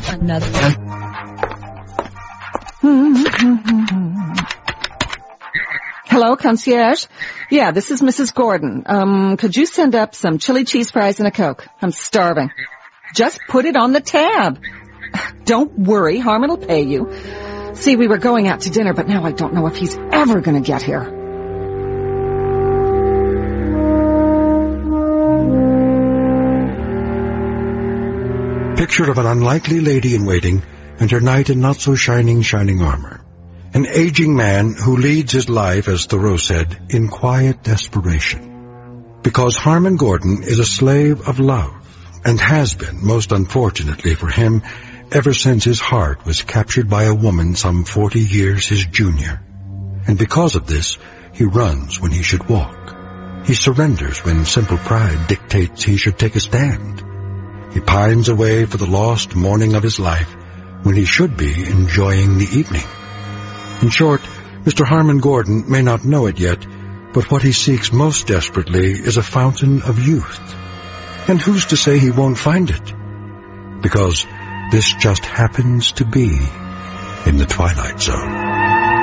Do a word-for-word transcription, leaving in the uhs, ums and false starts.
Another. Hello, concierge? Yeah, this is Missus Gordon. Um, could you send up some chili cheese fries and a Coke? I'm starving. Just put it on the tab. Don't worry, Harmon will pay you. See, we were going out to dinner, but now I don't know if he's ever going to get here. Picture of an unlikely lady-in-waiting and her knight in not-so-shining, shining armor. An aging man who leads his life, as Thoreau said, in quiet desperation. Because Harmon Gordon is a slave of love, and has been, most unfortunately for him, ever since his heart was captured by a woman some forty years his junior. And because of this, he runs when he should walk. He surrenders when simple pride dictates he should take a stand. He pines away for the lost morning of his life when he should be enjoying the evening. In short, Mister Harmon Gordon may not know it yet, but what he seeks most desperately is a fountain of youth. And who's to say he won't find it? Because this just happens to be in the Twilight Zone.